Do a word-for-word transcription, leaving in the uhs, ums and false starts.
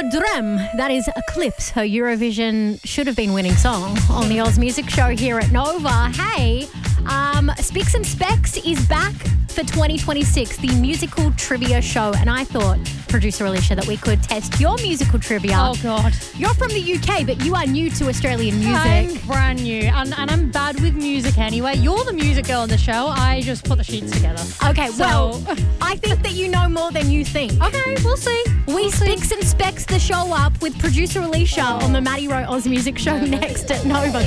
Your Drem. That is Eclipse, her Eurovision should have been winning song on the Oz Music Show here at Nova. Hey, um, Spicks and Specs is back for twenty twenty-six, the musical trivia show. And I thought, producer Alicia, that we could test your musical trivia. Oh, God. You're from the U K, but you are new to Australian music. I'm brand new, and, and I'm bad with music anyway. You're the music girl on the show. I just put the sheets together. Okay, So- well, I think that you know more than you think. Okay, we'll see. We We'll see. Spicks and Specs the show up with producer Alicia on the Maddie Rowe Oz Music Show next at Nova.